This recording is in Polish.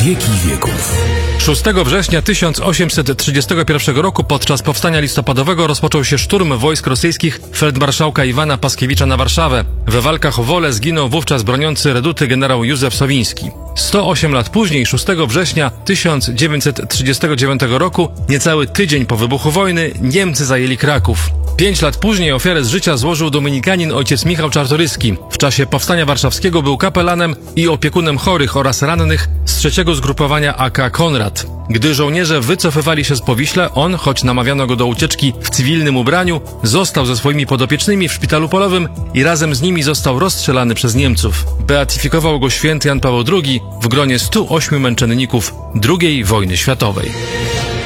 wieki wieków. 6 września 1831 roku podczas powstania listopadowego rozpoczął się szturm wojsk rosyjskich feldmarszałka Iwana Paskiewicza na Warszawę. We walkach o wolę zginął wówczas broniący reduty generał Józef Sowiński. 108 lat później, 6 września 1939 roku, niecały tydzień po wybuchu wojny, Niemcy zajęli Kraków. 5 lat później ofiarę z życia złożył dominikanin ojciec Michał Czartoryski. W czasie powstania warszawskiego był kapelanem i opiekunem chorych oraz rannych z 3. zgrupowania AK Konrad. Gdy żołnierze wycofywali się z Powiśla, on, choć namawiano go do ucieczki w cywilnym ubraniu, został ze swoimi podopiecznymi w szpitalu polowym i razem z nimi został rozstrzelany przez Niemców. Beatyfikował go święty Jan Paweł II w gronie 108 męczenników II wojny światowej.